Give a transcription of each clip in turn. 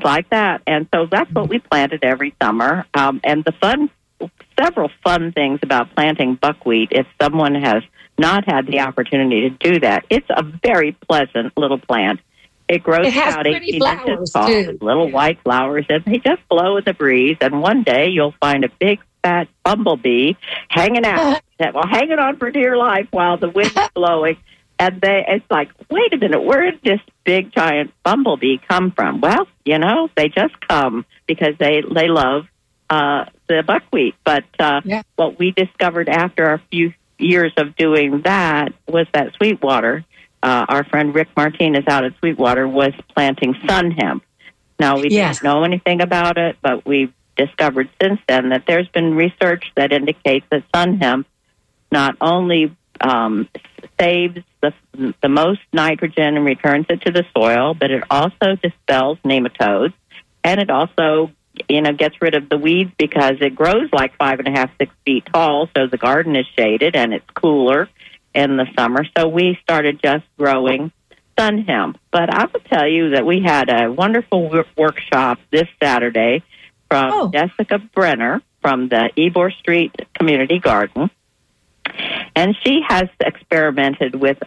like that. And so that's what we planted every summer. And several fun things about planting buckwheat, if someone has not had the opportunity to do that, it's a very pleasant little plant. It grows about 18 inches tall with little white flowers, and they just blow in the breeze. And one day you'll find a big, fat bumblebee hanging out, hanging on for dear life while the wind is blowing. And it's like, wait a minute, where did this big, giant bumblebee come from? Well, they just come because they love the buckwheat. But what we discovered after a few years of doing that was that Sweetwater, our friend Rick Martinez out at Sweetwater, was planting sun hemp. Now, we didn't know anything about it, but we've discovered since then that there's been research that indicates that sun hemp not only saves the most nitrogen and returns it to the soil, but it also dispels nematodes, and it also gets rid of the weeds because it grows like 5.5, 6 feet tall, so the garden is shaded and it's cooler in the summer. So we started just growing sun hemp. But I will tell you that we had a wonderful workshop this Saturday from Jessica Brenner from the Ybor Street Community Garden. And she has experimented with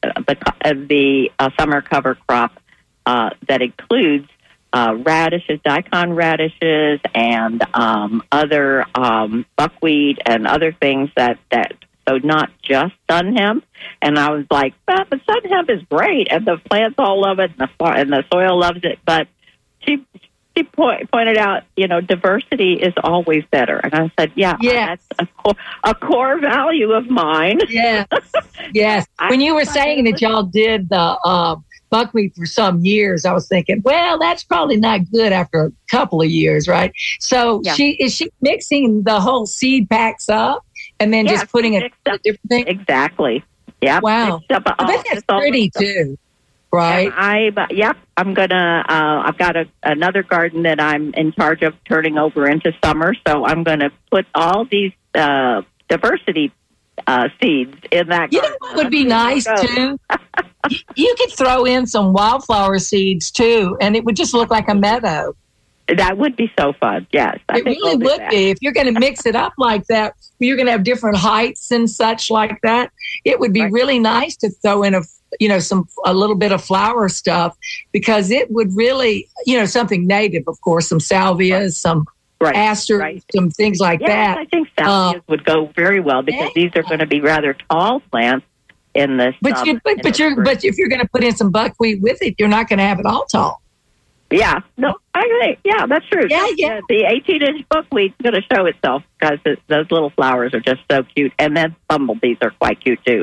the summer cover crop that includes radishes, daikon radishes, and other buckwheat and other things so not just sun hemp. And I was like, but sun hemp is great, and the plants all love it, and the soil loves it. But she pointed out, diversity is always better. And I said, that's a core value of mine. Yes. When you were saying that y'all did the buckwheat for some years, I was thinking, well, that's probably not good after a couple of years, right? So is she mixing the whole seed packs up and then just putting it in a different thing? Exactly. Yeah. Wow. I bet that's pretty too. Right. I'm gonna. I've got another garden that I'm in charge of turning over into summer. So I'm gonna put all these diversity seeds in that. You know what would be nice too? You could throw in some wildflower seeds too, and it would just look like a meadow. That would be so fun. Yes, it really would be. If you're going to mix it up like that, you're going to have different heights and such like that. It would be really nice to throw in a little bit of flower stuff, because it would really, something native, of course, some salvias, some asters, some things like that. I think salvias would go very well because these are going to be rather tall plants in this. But if you're going to put in some buckwheat with it, you're not going to have it all tall. Yeah, no, I think, that's true. Yeah. The 18-inch buckwheat's going to show itself because those little flowers are just so cute, and then bumblebees are quite cute too.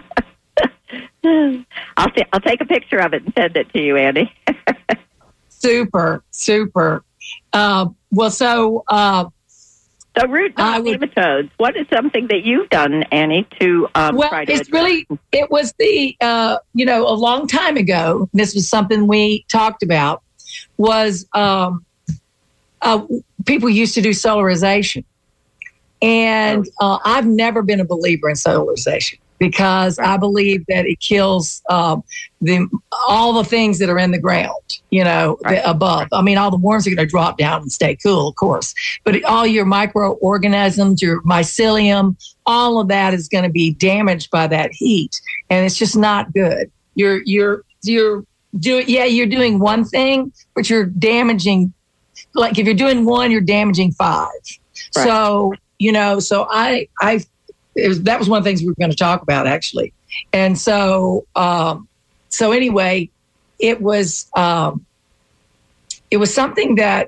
I'll take a picture of it and send it to you, Andy. Super. The root nematodes. What is something that you've done, Annie, to try to? It was a long time ago. This was something we talked about. Was people used to do solarization, and I've never been a believer in solarization because I believe that it kills all the things that are in the ground, above. I mean, all the worms are going to drop down and stay cool, of course, but all your microorganisms, your mycelium, all of that is going to be damaged by that heat, and it's just not good. You're doing one thing, but you're damaging. Like if you're doing one, you're damaging 5. Right. So that was one of the things we were going to talk about actually. And so anyway, it was something that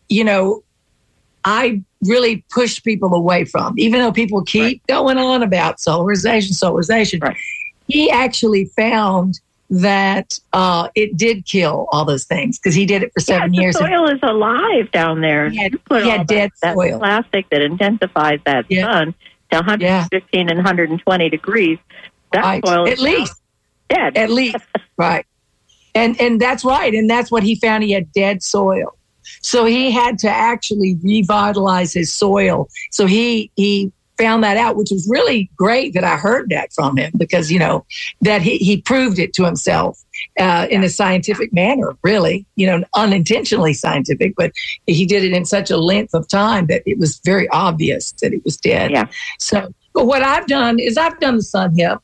I really pushed people away from, even though people keep going on about solarization. Right. He actually found that it did kill all those things because he did it for 7 years. The soil is alive down there. He had dead soil. That plastic that intensifies that sun to 115 and 120 degrees. That soil is at least dead. At least, right. And that's right. And that's what he found. He had dead soil. So he had to actually revitalize his soil. So he found that out, which was really great that I heard that from him because, that he proved it to himself in a scientific manner, really, unintentionally scientific, but he did it in such a length of time that it was very obvious that it was dead. Yeah. So, but what I've done is I've done the sun hip.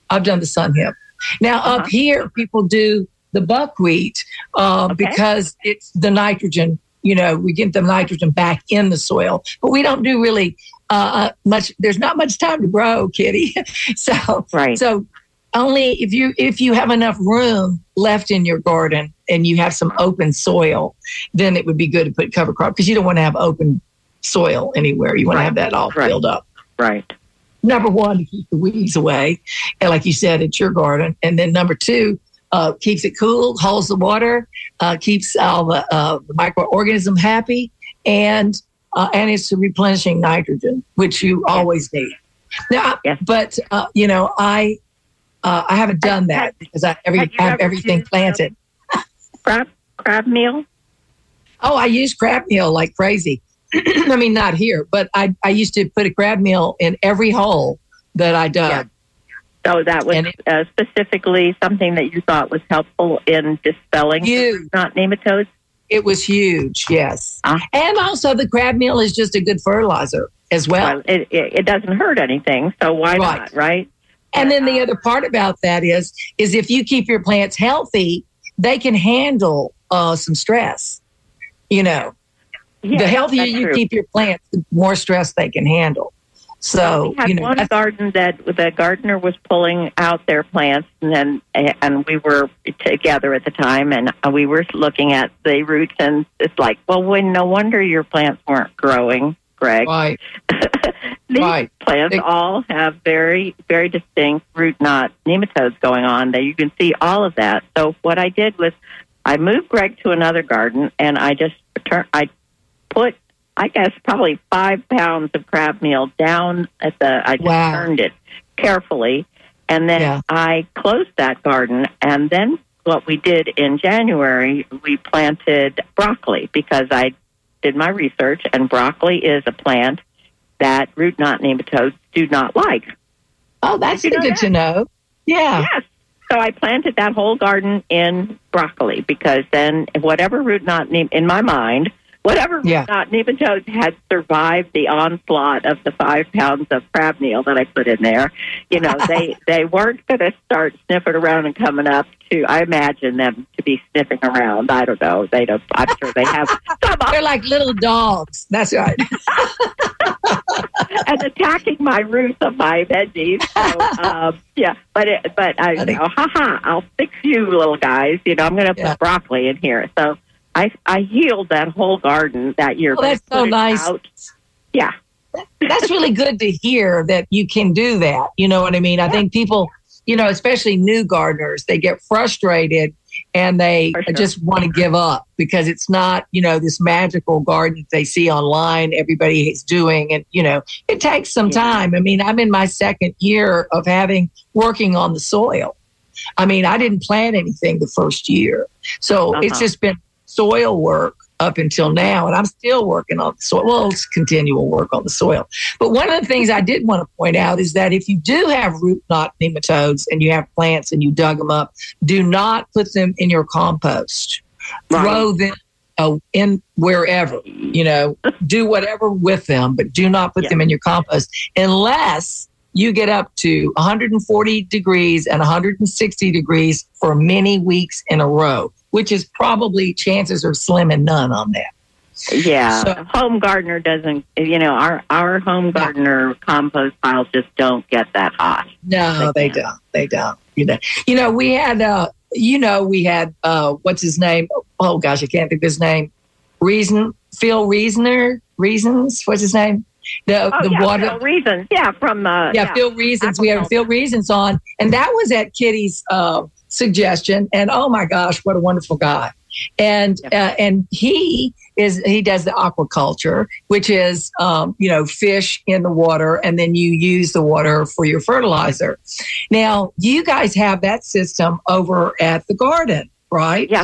Now, up here, people do the buckwheat because it's the nitrogen. We get the nitrogen back in the soil, but we don't do really much. There's not much time to grow, Kitty. So only if you have enough room left in your garden and you have some open soil, then it would be good to put cover crop because you don't want to have open soil anywhere. You want to have that all filled up. Right. Number one, to keep the weeds away, and like you said, it's your garden. And then number two, keeps it cool, holds the water, keeps all the microorganism happy, and it's replenishing nitrogen, which you always need. Now, but I haven't done that because I have everything planted. Crab meal? Oh, I use crab meal like crazy. I mean, not here, but I used to put a crab meal in every hole that I dug. Yeah. So that was specifically something that you thought was helpful in dispelling not nematodes? It was huge, yes. And also the crab meal is just a good fertilizer as well. It doesn't hurt anything, so why not, right? And then the other part about that is if you keep your plants healthy, they can handle some stress, Yeah, the healthier you keep your plants, the more stress they can handle. So we had one garden that the gardener was pulling out their plants, and we were together at the time, and we were looking at the roots, and it's like, well, no wonder your plants weren't growing, Greg. Right. These plants all have very, very distinct root knot nematodes going on. You can see all of that. So what I did was I moved Greg to another garden, and I put, I guess, probably 5 pounds of crab meal down I just turned it carefully. And then I closed that garden. And then what we did in January, we planted broccoli because I did my research, and broccoli is a plant that root knot nematodes do not like. Oh, that's good to know. Yeah. Yes. So I planted that whole garden in broccoli because then whatever root knot, in my mind, whatever root knot nematodes had survived the onslaught of the 5 pounds of crab meal that I put in there, they weren't going to start sniffing around and coming up to, I imagine them to be sniffing around. I don't know. They don't, I'm sure they have some. They're like little dogs. That's right. And attacking my roots of my veggies. So, but I go, I'll fix you little guys. I'm going to put broccoli in here. So I healed that whole garden that year. Oh, that's so nice. Yeah. That's really good to hear that you can do that. You know what I mean? I think people, especially new gardeners, they get frustrated and they just want to give up because it's not, this magical garden they see online, everybody is doing. And, it takes some time. I mean, I'm in my second year of working on the soil. I mean, I didn't plant anything the first year. So it's just been soil work up until now, and I'm still working on the soil. Well, it's continual work on the soil. But one of the things I did want to point out is that if you do have root knot nematodes and you have plants and you dug them up, do not put them in your compost. Right. Throw them in wherever, do whatever with them, but do not put them in your compost unless you get up to 140 degrees and 160 degrees for many weeks in a row, which is probably chances are slim and none on that. Yeah. So, home gardener doesn't, our home gardener compost piles just don't get that hot. No, they don't. They don't. We had, we had, what's his name? Oh gosh, I can't think of his name. Phil Reasons, what's his name? Water. Phil Reasons. Yeah, from Phil Reasons. We had Phil Reasons on, and that was at Kitty's suggestion. And oh my gosh, what a wonderful guy! And he does the aquaculture, which is fish in the water, and then you use the water for your fertilizer. Now you guys have that system over at the garden, right? Yes.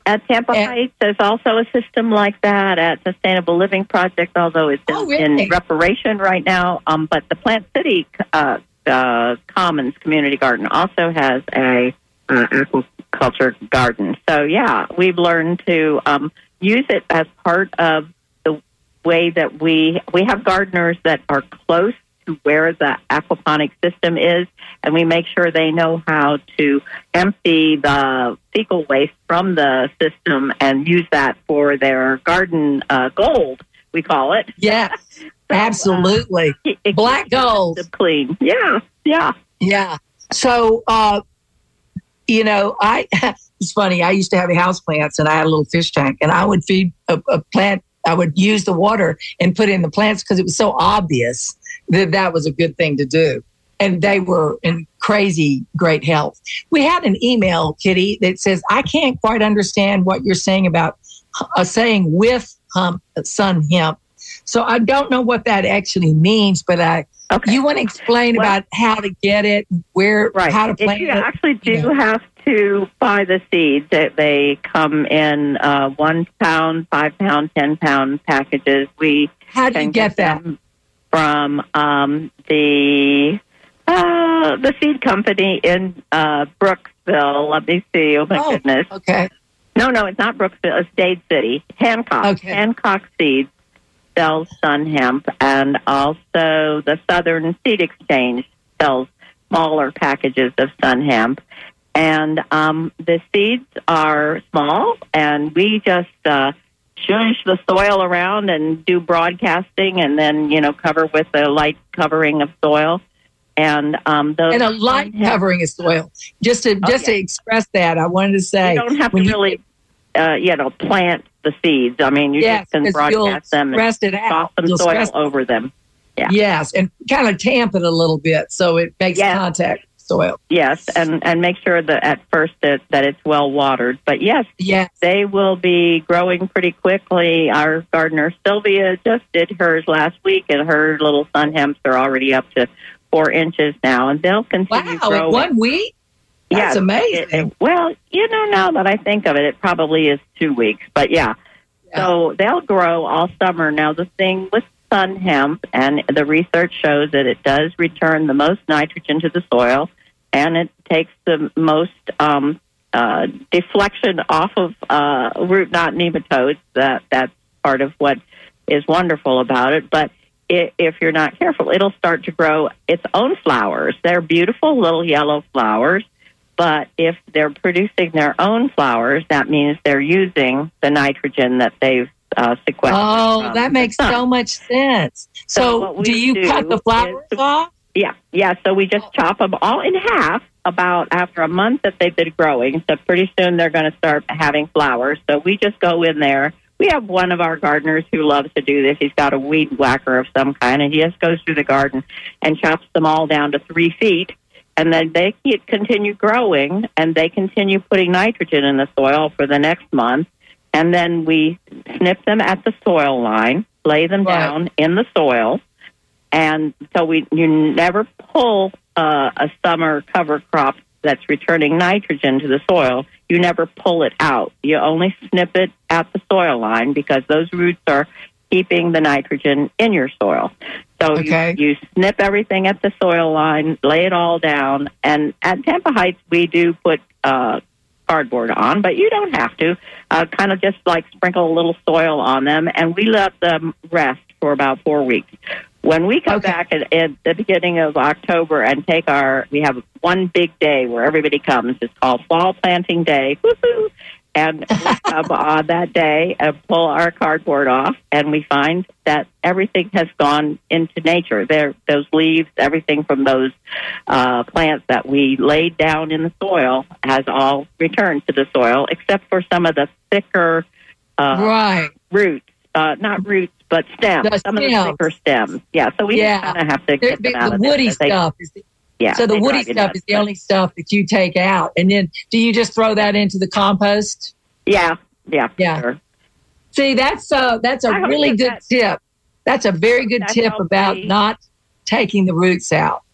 At Tampa Heights, there's also a system like that at Sustainable Living Project, although it's in reparation right now. But the Plant City Commons Community Garden also has a aquaculture garden. So, yeah, we've learned to use it as part of the way that we have gardeners that are close to where the aquaponic system is, and we make sure they know how to empty the fecal waste from the system and use that for their garden gold, we call it. Yes, so, absolutely. Black gold. Clean. Yeah. So, it's funny. I used to have houseplants, and I had a little fish tank, and I would feed a plant. I would use the water and put it in the plants because it was so obvious that was a good thing to do. And they were in crazy great health. We had an email, Kitty, that says, I can't quite understand what you're saying about saying with sun hemp. So I don't know what that actually means, but you want to explain about how to get it, how to plant it? You actually do have to buy the seeds. They come in 1 pound, 5 pound, 10 pound packages. How do you get that? From the seed company in Brooksville. Let me see. Oh, my goodness. Okay. No, it's not Brooksville. It's Dade City. Hancock. Okay. Hancock Seeds sells sun hemp, and also the Southern Seed Exchange sells smaller packages of sun hemp. And the seeds are small, and we just shush the soil around and do broadcasting, and then cover with a light covering of soil, and a light covering of soil. Just to express that, I wanted to say you don't have to really plant the seeds. I mean, you just can broadcast them and toss some soil over them. Yeah. Yes, and kind of tamp it a little bit so it makes contact with soil. Yes, and make sure that at first that it's well watered. But yes, they will be growing pretty quickly. Our gardener Sylvia just did hers last week, and her little sun hemps are already up to 4 inches now, and they'll continue growing. In 1 week? That's amazing. Well, now that I think of it, it probably is 2 weeks. But so they'll grow all summer. Now, the thing with sun hemp, and the research shows that it does return the most nitrogen to the soil, and it takes the most deflection off of root knot nematodes. That's part of what is wonderful about it. But if you're not careful, it'll start to grow its own flowers. They're beautiful little yellow flowers. But if they're producing their own flowers, that means they're using the nitrogen that they've sequestered. Oh, that makes so much sense. So do you cut the flowers off? Yeah. So we just chop them all in half about after a month that they've been growing. So pretty soon they're going to start having flowers. So we just go in there. We have one of our gardeners who loves to do this. He's got a weed whacker of some kind, and he just goes through the garden and chops them all down to 3 feet. And then they continue growing, and they continue putting nitrogen in the soil for the next month. And then we snip them at the soil line, lay them down in the soil. And so you never pull a summer cover crop that's returning nitrogen to the soil. You never pull it out. You only snip it at the soil line because those roots are keeping the nitrogen in your soil. So you snip everything at the soil line, lay it all down. And at Tampa Heights, we do put cardboard on, but you don't have to. Kind of just like sprinkle a little soil on them, and we let them rest for about 4 weeks. When we come back at the beginning of October and we have one big day where everybody comes. It's called Fall Planting Day. Woo-hoo! And we come on that day and pull our cardboard off, and we find that everything has gone into nature. Those leaves, everything from those plants that we laid down in the soil has all returned to the soil, except for some of the thicker roots. Not roots, but stems. Some of the thicker stems. Yeah, so we kind of have to get them out of the woody stuff. So the woody stuff is the only stuff that you take out. And then do you just throw that into the compost? Yeah. Sure. See, that's a really good tip. That's a very good tip about not taking the roots out.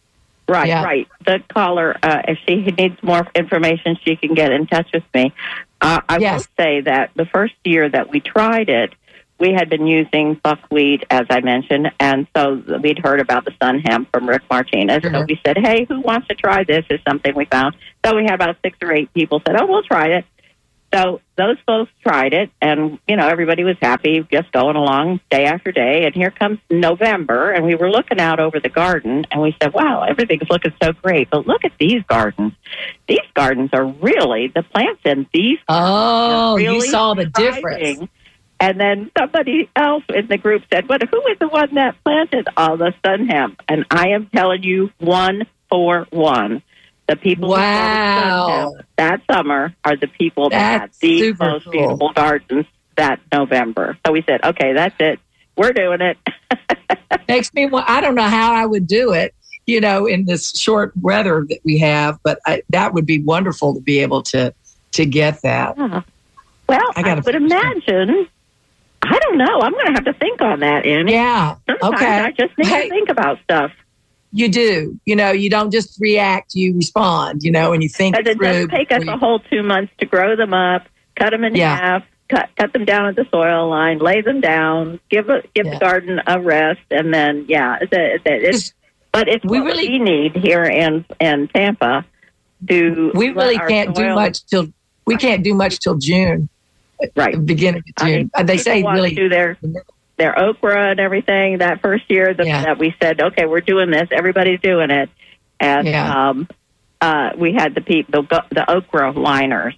Right, Yeah. right. The caller, if she needs more information, she can get in touch with me. I Yes. will say that the first year that we tried it, we had been using buckwheat, as I mentioned, and so we'd heard about the sun hemp from Rick Martinez. Sure. So we said, hey, who wants to try this? Is something we found. So we had about 6 or 8 people said, oh, we'll try it. So those folks tried it, and, everybody was happy, just going along day after day. And here comes November, and we were looking out over the garden, and we said, wow, everything's looking so great. But look at these gardens. These gardens are really, the plants in these Oh, are really you saw the thriving. difference. And then somebody else in the group said, but who was the one that planted all the sun hemp? And I am telling you, 1 for 1. The people who planted sun hemp that summer are the people that had the most beautiful gardens that November. So we said, okay, that's it. We're doing it. Makes me want, I don't know how I would do it, in this short weather that we have, but that would be wonderful to be able to get that. Yeah. Well, I would imagine, I don't know. I'm going to have to think on that, Annie. Yeah. Sometimes Okay. I just need to think about stuff. You do. You don't just react, you respond, and you think Because it does take us a whole 2 months to grow them up, cut them in half, cut them down at the soil line, lay them down, give the garden a rest, and then, but it's what we need here in Tampa. We really can't do much till June. Right. Beginning of June. They say really do their okra and everything that first year that we said, okay, we're doing this. Everybody's doing it. And we had the okra liners.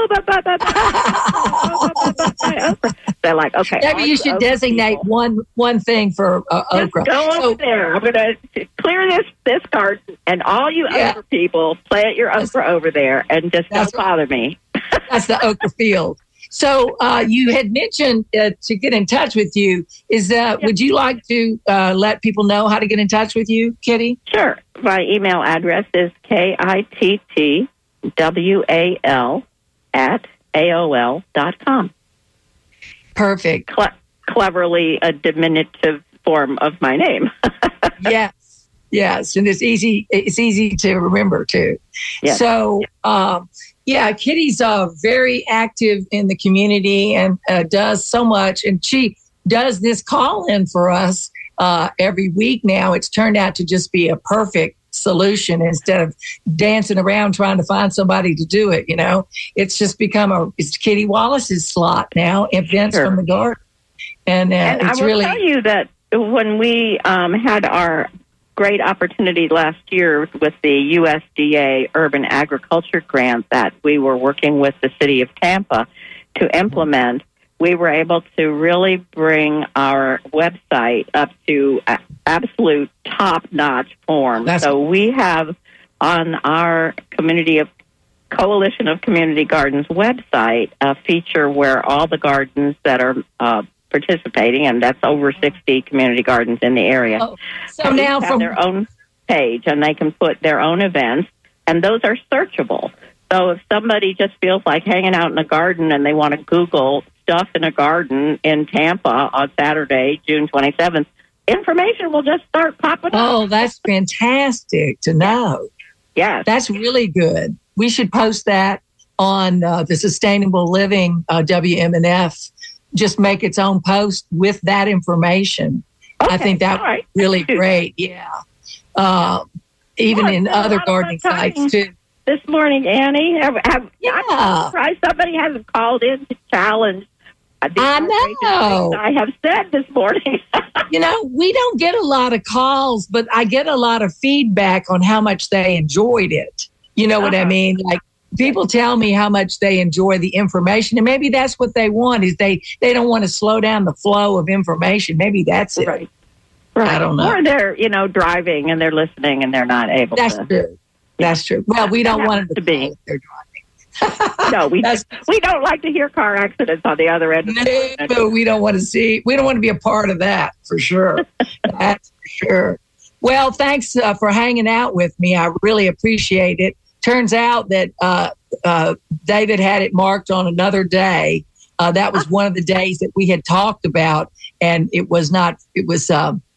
They're like, okay. Maybe you should designate one thing for okra. Go over there. I'm going to clear this garden, and all you okra people, plant your okra over there, and just don't bother me. That's the okra field. So you had mentioned to get in touch with you. Would you like to let people know how to get in touch with you, Kitty? Sure. My email address is kittwal@aol.com. Perfect. Cleverly a diminutive form of my name. Yes, and it's easy to remember too. Yes. So, Kitty's very active in the community and does so much, and she does this call-in for us every week now. It's turned out to just be a perfect solution instead of dancing around trying to find somebody to do it. It's just become it's Kitty Wallace's slot now, events from the garden, and it's I will really tell you that when we had our great opportunity last year with the USDA Urban Agriculture Grant that we were working with the city of Tampa to implement, we were able to really bring our website up to absolute top-notch form. So we have on our Coalition of Community Gardens website a feature where all the gardens that are participating, and that's over 60 community gardens in the area. So now have their own page, and they can put their own events, and those are searchable. So if somebody just feels like hanging out in a garden and they want to Google stuff in a garden in Tampa on Saturday, June 27th, information will just start popping up. Oh, that's fantastic to know. Yes. That's really good. We should post that on the Sustainable Living WMNF. Just make its own post with that information. Okay, I think that would be really great. Yeah. Even in other gardening sites too. This morning, Annie, I'm surprised somebody hasn't called in to challenge. I know. I have said this morning. We don't get a lot of calls, but I get a lot of feedback on how much they enjoyed it. You know what I mean? Like, people tell me how much they enjoy the information, and maybe that's what they want. Is they don't want to slow down the flow of information. Maybe that's it. Right. I don't know. Or they're driving and they're listening and they're not able. That's true. That's true. Well, we don't want them to be. If they're driving. No, we don't like to hear car accidents on the other end. No, we don't want to see. We don't want to be a part of that for sure. That's for sure. Well, thanks for hanging out with me. I really appreciate it. Turns out that David had it marked on another day. That was one of the days that we had talked about, and it was not. It was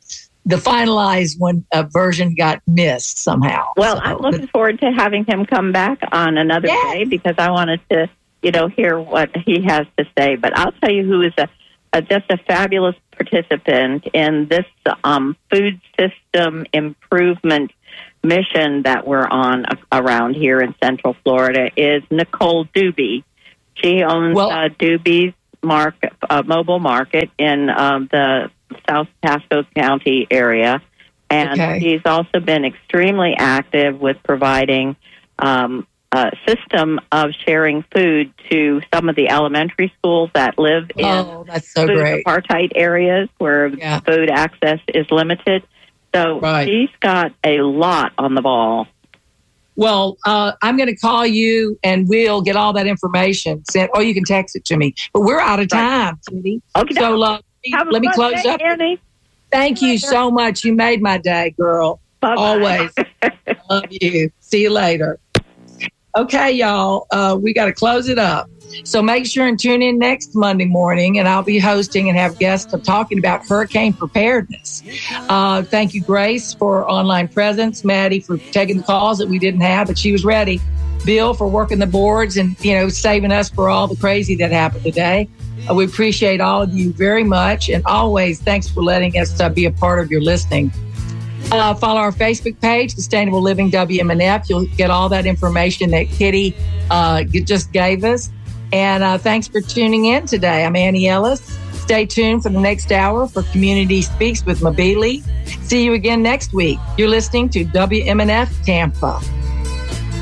the finalized one version got missed somehow. Well, I'm looking forward to having him come back on another day because I wanted to, hear what he has to say. But I'll tell you who is just a fabulous participant in this food system improvement mission that we're on around here in Central Florida is Nicole Doobie. She owns Doobie's mobile market in the South Pasco County area, and she's also been extremely active with providing a system of sharing food to some of the elementary schools that live in food apartheid areas where food access is limited. So she's got a lot on the ball. Well, I'm going to call you and we'll get all that information sent, or you can text it to me. But we're out of time, Kitty. Okay. So let me close up. Annie. Thank you so much. You made my day, girl. Bye-bye. Always. Love you. See you later. Okay, y'all. We got to close it up. So make sure and tune in next Monday morning, and I'll be hosting and have guests talking about hurricane preparedness. Thank you, Grace, for online presence. Maddie for taking the calls that we didn't have, but she was ready. Bill for working the boards and, saving us for all the crazy that happened today. We appreciate all of you very much. And always, thanks for letting us be a part of your listening. Follow our Facebook page, Sustainable Living WMNF. You'll get all that information that Kitty just gave us. And thanks for tuning in today. I'm Annie Ellis. Stay tuned for the next hour for Community Speaks with Mabili. See you again next week. You're listening to WMNF Tampa.